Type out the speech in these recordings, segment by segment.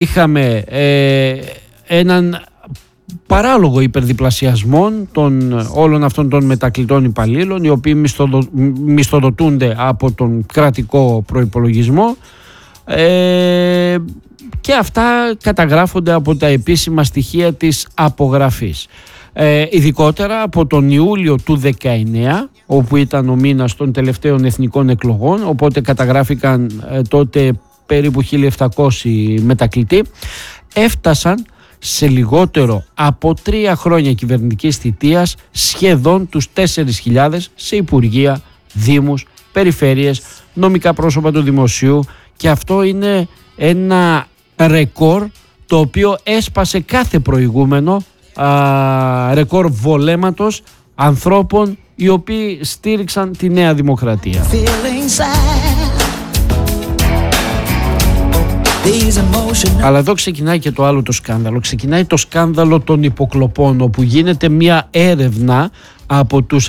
είχαμε έναν παράλογο υπερδιπλασιασμό όλων αυτών των μετακλητών υπαλλήλων, οι οποίοι μισθοδοτούνται από τον κρατικό προϋπολογισμό, και αυτά καταγράφονται από τα επίσημα στοιχεία της απογραφής. Ειδικότερα από τον Ιούλιο του 19, όπου ήταν ο μήνας των τελευταίων εθνικών εκλογών, οπότε καταγράφηκαν τότε περίπου 1.700 μετακλητοί, έφτασαν σε λιγότερο από 3 χρόνια κυβερνητικής θητείας σχεδόν τους 4.000 σε υπουργεία, δήμους, περιφέρειες, νομικά πρόσωπα του δημοσίου, και αυτό είναι ένα ρεκόρ το οποίο έσπασε κάθε προηγούμενο ρεκόρ βολέματος ανθρώπων οι οποίοι στήριξαν τη Νέα Δημοκρατία. Αλλά εδώ ξεκινάει και το άλλο το σκάνδαλο. Ξεκινάει το σκάνδαλο των υποκλοπών, όπου γίνεται μια έρευνα από τους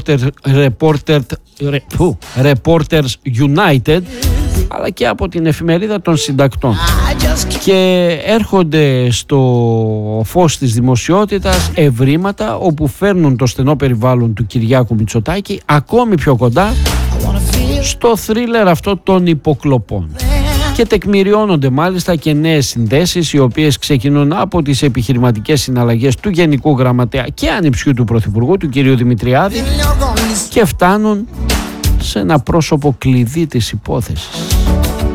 Reporters United, αλλά και από την εφημερίδα των συντακτών, και έρχονται στο φως της δημοσιότητας ευρήματα όπου φέρνουν το στενό περιβάλλον του Κυριάκου Μητσοτάκη ακόμη πιο κοντά στο θρίλερ αυτό των υποκλοπών, και τεκμηριώνονται μάλιστα και νέες συνδέσεις, οι οποίες ξεκινούν από τις επιχειρηματικές συναλλαγές του Γενικού Γραμματέα και ανιψιού του Πρωθυπουργού, του κ. Δημητριάδη, και φτάνουν σε ένα πρόσωπο κλειδί της υπόθεσης.